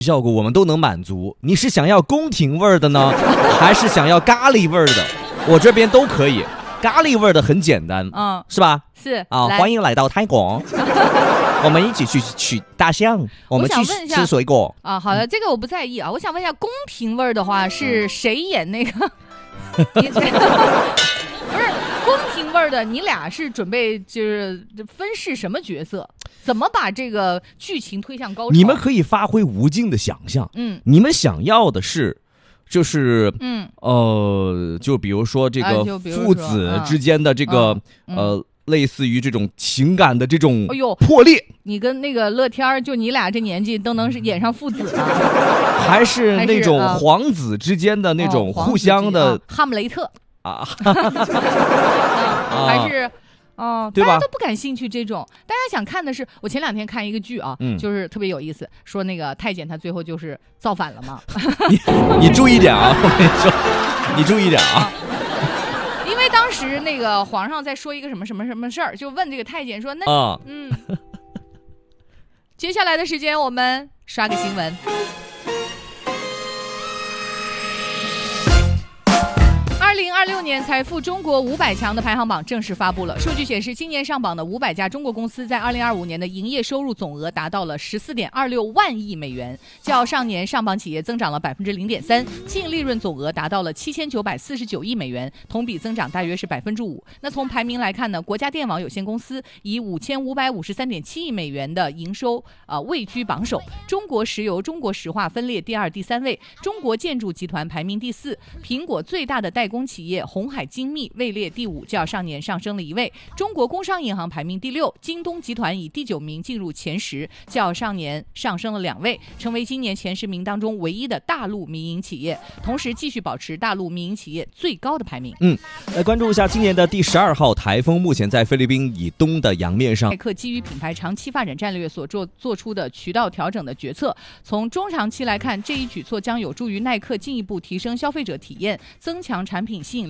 效果我们都能满足。你是想要宫廷味儿的呢，还是想要咖喱味儿的？我这边都可以。咖喱味儿的很简单，是吧？ 是啊，欢迎来到泰国，我们一起去取大象，我们去吃水果啊。好的，这个我不在意啊。我想问一下，宫廷味儿的话是谁演那个？不是宫廷味儿的，你俩是准备就是分饰什么角色？怎么把这个剧情推向高潮？ 你们可以发挥无尽的想象。你们想要的是。就是就比如说这个父子之间的这个类似于这种情感的这种破裂， 你跟那个乐天就你俩这年纪都能演上父子了， 还是那种皇子之间的那种互相的哈姆雷特啊， 还是。 对吧？ 大家都不感兴趣这种，大家想看的是，我前2天看一个剧啊，就是特别有意思，说那个太监他最后就是造反了嘛。 你注意点啊，我跟你说，你注意点啊。 因为当时那个皇上在说一个什么事儿，就问这个太监说，那接下来的时间我们刷个新闻。2026年财富中国500强的排行榜正式发布了。数据显示，今年上榜的500家中国公司在2025年的营业收入总额达到了14.26万亿美元，较上年上榜企业增长了0.3%，净利润总额达到了7949亿美元，同比增长大约是5%。那从排名来看呢，国家电网有限公司以5553.7亿美元的营收位居榜首，中国石油、中国石化分列第2、第3位，中国建筑集团排名第4，苹果最大的代工企业鸿海精密位列第5，较上年上升了1位。中国工商银行排名第6，京东集团以第9名进入前10，较上年上升了2位，成为今年前10名当中唯一的大陆民营企业，同时继续保持大陆民营企业最高的排名。 来关注一下今年的第12号台风，目前在菲律宾以东的洋面上。 耐克基于品牌长期发展战略所做出的渠道调整的决策，从中长期来看，这一举措将有助于耐克进一步提升消费者体验，增强产品吸引力。